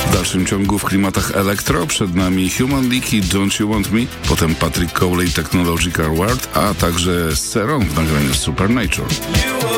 W dalszym ciągu w klimatach elektro przed nami Human League i Don't You Want Me, potem Patrick Cowley Technological World, a także Seron w nagraniu Supernature.